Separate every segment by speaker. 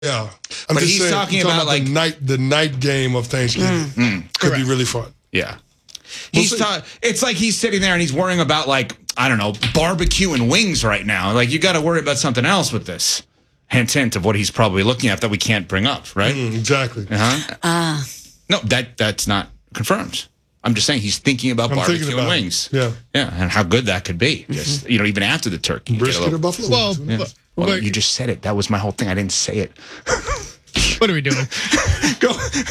Speaker 1: Yeah.
Speaker 2: But he's talking about like
Speaker 1: the night game of Thanksgiving. Could be really fun.
Speaker 2: Yeah. It's like he's sitting there and he's worrying about, like, I don't know, barbecue and wings right now. Like, you got to worry about something else with this. Hint of what he's probably looking at that we can't bring up, right?
Speaker 1: Exactly.
Speaker 2: No, that's not confirmed. I'm just saying he's thinking about barbecue and wings.
Speaker 1: Yeah.
Speaker 2: Yeah, and how good that could be. Just, even after the turkey.
Speaker 1: Brisket or buffalo wings.
Speaker 2: Well, you just said it. That was my whole thing. I didn't say it.
Speaker 3: What are we doing?
Speaker 2: Go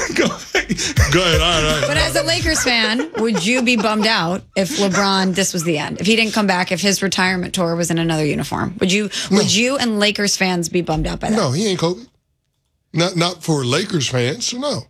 Speaker 2: ahead.
Speaker 1: All right.
Speaker 4: But as a Lakers fan, would you be bummed out if LeBron, this was the end? If he didn't come back, if his retirement tour was in another uniform? Would you and Lakers fans be bummed out by that?
Speaker 1: No, he ain't Kobe. Not for Lakers fans, no.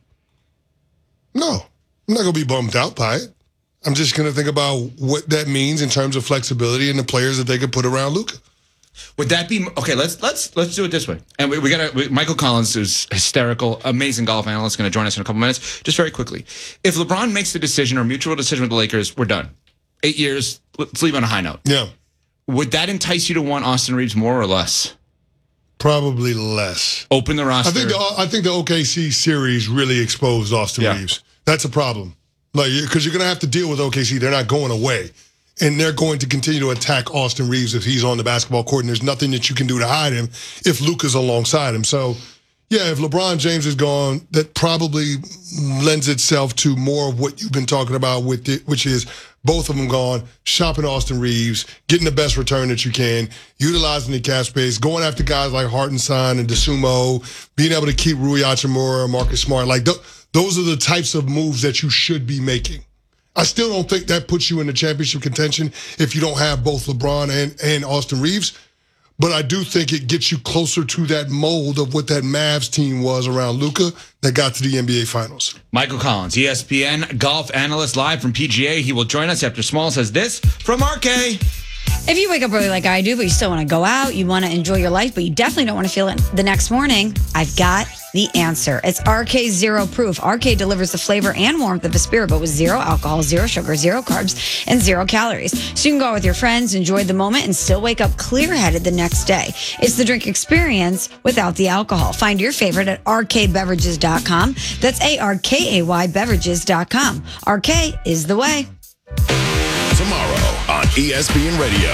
Speaker 1: No. I'm not going to be bummed out by it. I'm just going to think about what that means in terms of flexibility and the players that they could put around Luka.
Speaker 2: Would that be okay? Let's do it this way. And we got Michael Collins is hysterical, amazing golf analyst, going to join us in a couple minutes. Just very quickly, if LeBron makes the decision or mutual decision with the Lakers, we're done. 8 years. Let's leave on a high note.
Speaker 1: Yeah.
Speaker 2: Would that entice you to want Austin Reeves more or less?
Speaker 1: Probably less.
Speaker 2: Open the roster.
Speaker 1: I think the OKC series really exposed Austin Reeves. That's a problem. Like, because you're going to have to deal with OKC. They're not going away. And they're going to continue to attack Austin Reeves if he's on the basketball court, and there's nothing that you can do to hide him if Luka's alongside him. So, yeah, if LeBron James is gone, that probably lends itself to more of what you've been talking about with it, which is both of them gone, shopping Austin Reeves, getting the best return that you can, utilizing the cap space, going after guys like Hartenstein and DeSumo, being able to keep Rui Hachimura, Marcus Smart. Like, those are the types of moves that you should be making. I still don't think that puts you in the championship contention if you don't have both LeBron and Austin Reeves. But I do think it gets you closer to that mold of what that Mavs team was around Luka that got to the NBA Finals.
Speaker 2: Michael Collins, ESPN golf analyst, live from PGA. He will join us after Small says this from RK.
Speaker 4: If you wake up early like I do, but you still want to go out, you want to enjoy your life, but you definitely don't want to feel it the next morning, I've got the answer. It's RK Zero Proof. RK delivers the flavor and warmth of a spirit, but with zero alcohol, zero sugar, zero carbs, and zero calories. So you can go out with your friends, enjoy the moment, and still wake up clear-headed the next day. It's the drink experience without the alcohol. Find your favorite at rkbeverages.com. That's ARKAY beverages.com. RK is the way.
Speaker 5: Tomorrow on ESPN Radio,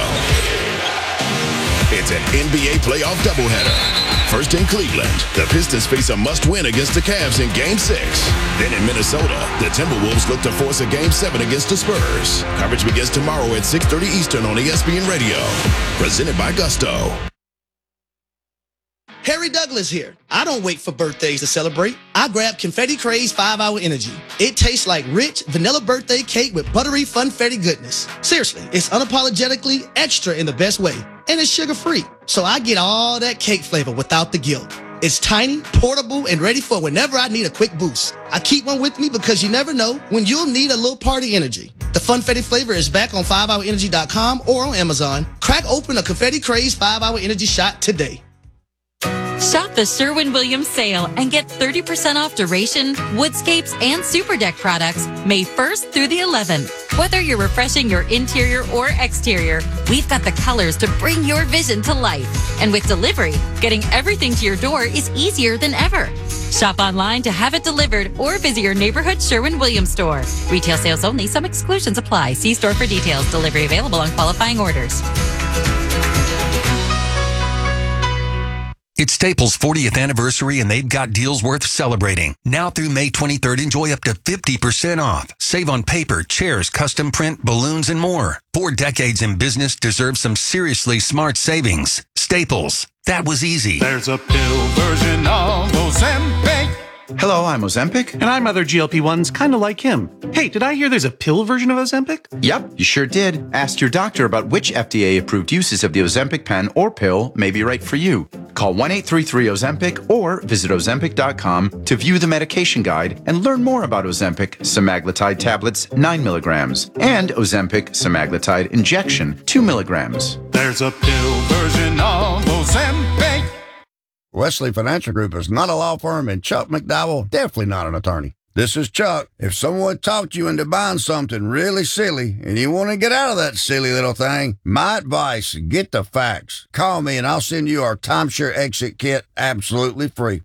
Speaker 5: it's an NBA playoff doubleheader. First in Cleveland, the Pistons face a must-win against the Cavs in Game 6. Then in Minnesota, the Timberwolves look to force a Game 7 against the Spurs. Coverage begins tomorrow at 6:30 Eastern on ESPN Radio. Presented by Gusto.
Speaker 6: Harry Douglas here. I don't wait for birthdays to celebrate. I grab Confetti Craze 5-Hour Energy. It tastes like rich vanilla birthday cake with buttery funfetti goodness. Seriously, it's unapologetically extra in the best way. And it's sugar-free. So I get all that cake flavor without the guilt. It's tiny, portable, and ready for whenever I need a quick boost. I keep one with me because you never know when you'll need a little party energy. The Funfetti flavor is back on 5hourenergy.com or on Amazon. Crack open a Confetti Craze 5-Hour Energy shot today.
Speaker 7: Shop the Sherwin-Williams sale and get 30% off duration, woodscapes, and super deck products May 1st through the 11th. Whether you're refreshing your interior or exterior, we've got the colors to bring your vision to life. And with delivery, getting everything to your door is easier than ever. Shop online to have it delivered or visit your neighborhood Sherwin-Williams store. Retail sales only. Some exclusions apply. See store for details. Delivery available on qualifying orders.
Speaker 8: It's Staples' 40th anniversary, and they've got deals worth celebrating. Now through May 23rd, enjoy up to 50% off. Save on paper, chairs, custom print, balloons, and more. 4 decades in business deserve some seriously smart savings. Staples. That was easy.
Speaker 9: There's a pill version of Ozempic.
Speaker 10: Hello, I'm Ozempic.
Speaker 11: And I'm other GLP-1s, kind of like him. Hey, did I hear there's a pill version of Ozempic?
Speaker 10: Yep, you sure did. Ask your doctor about which FDA-approved uses of the Ozempic pen or pill may be right for you. Call 1-833-OZEMPIC or visit Ozempic.com to view the medication guide and learn more about Ozempic semaglutide tablets 9 milligrams and Ozempic semaglutide injection 2 milligrams.
Speaker 9: There's a pill version of Ozempic.
Speaker 12: Wesley Financial Group is not a law firm, and Chuck McDowell definitely not an attorney. This is Chuck. If someone talked you into buying something really silly and you want to get out of that silly little thing, my advice, get the facts. Call me and I'll send you our timeshare exit kit absolutely free.